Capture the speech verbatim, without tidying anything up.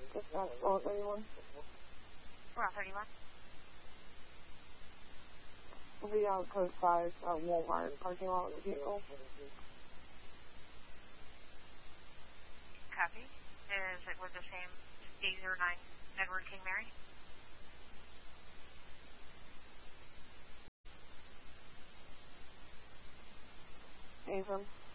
It's not on thirty-one. We're on thirty-one. We'll be on code five, uh, Walmart parking lot with the vehicle. Copy. Is it with the same eight zero nine Edward King Mary? Anything?